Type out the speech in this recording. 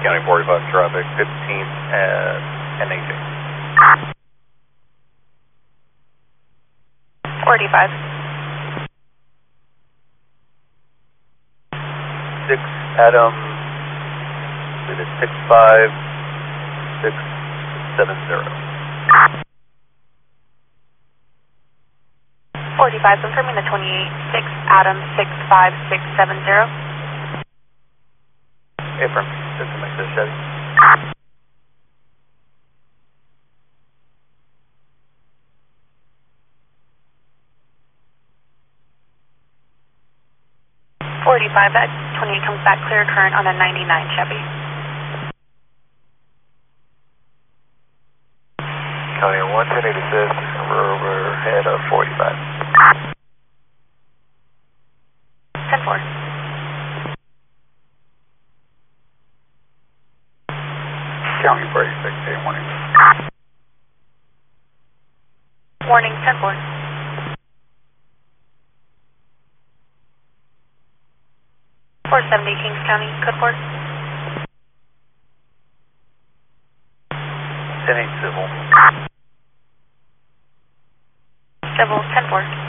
County 45 traffic, 15th and NH. 45. 6 Adam, it is 65670. 45, confirming the 28, 6 Adam 65670. Affirm, system access Chevy. That 28 comes back clear current on a 99 Chevy. County 11086, overhead of 45. 10-4. County 46, warning. Warning, 10-4. 470 Kings County, code 4. NH civil. Civil, 10-4.